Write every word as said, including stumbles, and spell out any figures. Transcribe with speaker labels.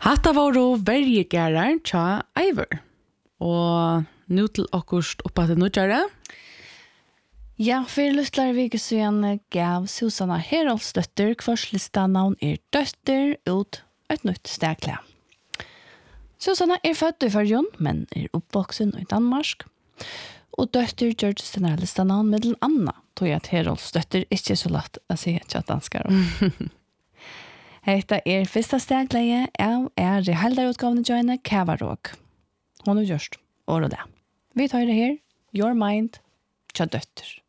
Speaker 1: Hatta var då verjegerar tja Eivor. Og nu til akkurst oppa til nødjare.
Speaker 2: Ja, for lyttlar vike siden gav Susanna Herholds døtter kvarslista navn er døtter ut et nytt stekle. Susanna er født i Førjun, men er oppvoksen i Danmark. Og døtter gjør denne lista navn med Anna, tog jeg at Herholds døtter ikke så lett å si at danskere. Hetta er fyrsta stegleie av er i heldarutgavene joine Kavaråk. Hon har gjørst, år og det. Vi tar det her, Your Mind, tja døtter.